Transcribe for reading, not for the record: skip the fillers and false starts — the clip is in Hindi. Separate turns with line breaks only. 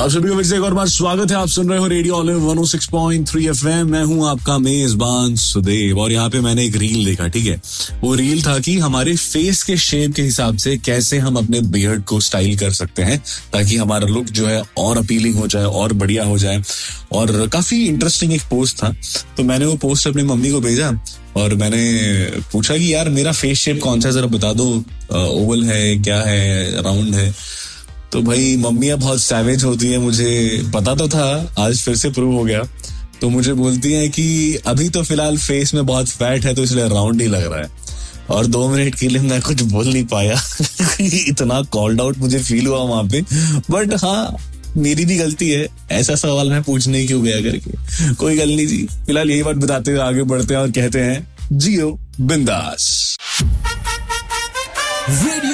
आप सभी को फिर से एक और बार स्वागत है। आप सुन रहे हो रेडियो ऑलिव 106.3 FM। मैं हूं आपका मेजबान सुदेव और यहाँ पे मैंने एक रील देखा। ठीक है, वो रील था कि हमारे फेस के शेप के हिसाब से कैसे हम अपने बियर्ड को स्टाइल कर सकते हैं ताकि हमारा लुक जो है और अपीलिंग हो जाए और बढ़िया हो जाए। और काफी इंटरेस्टिंग एक पोस्ट था, तो मैंने वो पोस्ट अपनी मम्मी को भेजा और मैंने पूछा कि यार मेरा फेस शेप कौन सा है, जरा बता दो, ओवल है, क्या है, राउंड है। तो भाई मम्मियाँ बहुत सैवेज होती है, मुझे पता तो था, आज फिर से प्रूव हो गया। तो मुझे बोलती हैं कि अभी तो फिलहाल फेस में बहुत फैट है तो इसलिए राउंड ही लग रहा है। और 2 मिनट के लिए मैं कुछ बोल नहीं पाया इतना कॉल्ड आउट मुझे फील हुआ वहां पे। बट हाँ, मेरी भी गलती है, ऐसा सवाल मैं पूछने क्यों गया करके। कोई गल नहीं जी, फिलहाल यही बात बताते हुए आगे बढ़ते हैं और कहते हैं जियो बिंदास।
रेडियो